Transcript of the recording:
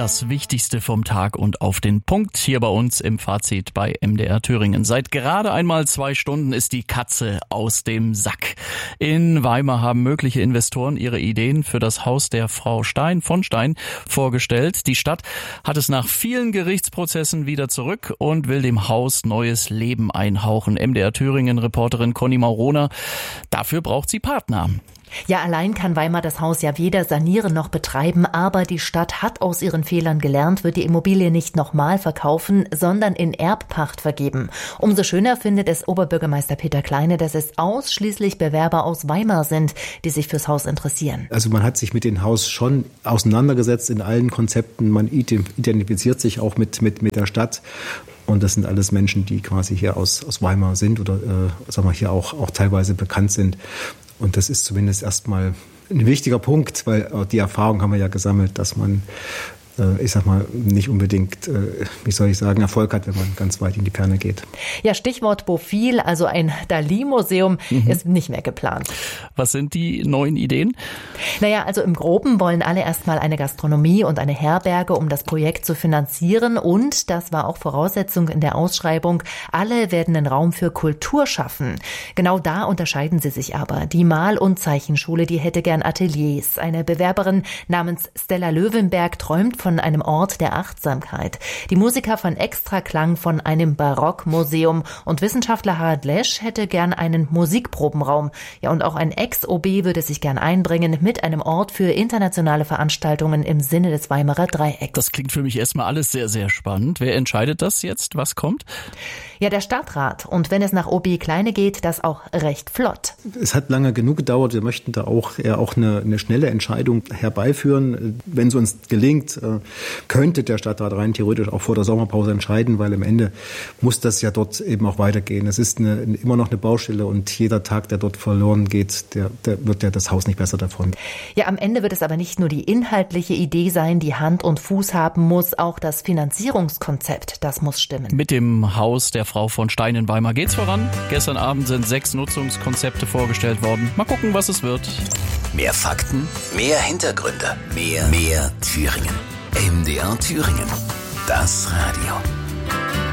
das Wichtigste vom Tag und auf den Punkt hier bei uns im Fazit bei MDR Thüringen. Seit gerade einmal 2 Stunden ist die Katze aus dem Sack. In Weimar haben mögliche Investoren ihre Ideen für das Haus der Frau Stein von Stein vorgestellt. Die Stadt hat es nach vielen Gerichtsprozessen wieder zurück und will dem Haus neues Leben einhauchen. MDR Thüringen-Reporterin Conny Mauroner, dafür braucht sie Partner. Ja, allein kann Weimar das Haus ja weder sanieren noch betreiben, aber die Stadt hat aus ihren Fehlern gelernt, wird die Immobilie nicht nochmal verkaufen, sondern in Erbpacht vergeben. Umso schöner findet es Oberbürgermeister Peter Kleine, dass es ausschließlich Bewerber aus Weimar sind, die sich fürs Haus interessieren. Also man hat sich mit dem Haus schon auseinandergesetzt in allen Konzepten, man identifiziert sich auch mit der Stadt. Und das sind alles Menschen, die quasi hier aus Weimar sind oder sagen wir hier auch teilweise bekannt sind. Und das ist zumindest erstmal ein wichtiger Punkt, weil die Erfahrung haben wir ja gesammelt, dass man, ich sag mal, nicht unbedingt, Erfolg hat, wenn man ganz weit in die Ferne geht. Ja, Stichwort Bophil, also ein Dali-Museum ist nicht mehr geplant. Was sind die neuen Ideen? Naja, also im Groben wollen alle erstmal eine Gastronomie und eine Herberge, um das Projekt zu finanzieren. Und, das war auch Voraussetzung in der Ausschreibung, alle werden einen Raum für Kultur schaffen. Genau da unterscheiden sie sich aber. Die Mal- und Zeichenschule, die hätte gern Ateliers. Eine Bewerberin namens Stella Löwenberg träumt von einem Ort der Achtsamkeit. Die Musiker von Extraklang von einem Barockmuseum und Wissenschaftler Harald Lesch hätte gern einen Musikprobenraum. Ja, und auch ein Ex-OB würde sich gern einbringen mit einem Ort für internationale Veranstaltungen im Sinne des Weimarer Dreiecks. Das klingt für mich erstmal alles sehr, sehr spannend. Wer entscheidet das jetzt, was kommt? Ja, der Stadtrat. Und wenn es nach OB Kleine geht, das auch recht flott. Es hat lange genug gedauert. Wir möchten da auch eine schnelle Entscheidung herbeiführen. Wenn es uns gelingt, könnte der Stadtrat rein theoretisch auch vor der Sommerpause entscheiden, weil am Ende muss das ja dort eben auch weitergehen. Es ist immer noch eine Baustelle und jeder Tag, der dort verloren geht, der wird ja das Haus nicht besser davon. Ja, am Ende wird es aber nicht nur die inhaltliche Idee sein, die Hand und Fuß haben muss, auch das Finanzierungskonzept, das muss stimmen. Mit dem Haus der Frau von Stein in Weimar geht's voran. Gestern Abend sind 6 Nutzungskonzepte vorgestellt worden. Mal gucken, was es wird. Mehr Fakten, mehr Hintergründe, mehr Thüringen. MDR Thüringen. Das Radio.